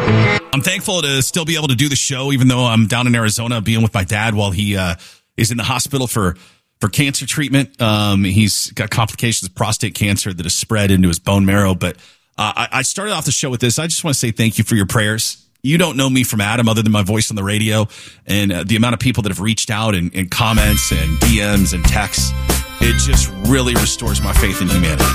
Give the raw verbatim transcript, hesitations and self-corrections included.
I'm thankful to still be able to do the show, even though I'm down in Arizona being with my dad while he uh, is in the hospital for, for cancer treatment. Um, he's got complications of prostate cancer that has spread into his bone marrow. But uh, I, I started off the show with this. I just want to say thank you for your prayers. You don't know me from Adam other than my voice on the radio, and uh, the amount of people that have reached out in, in comments and D Ms and texts. It just really restores my faith in humanity.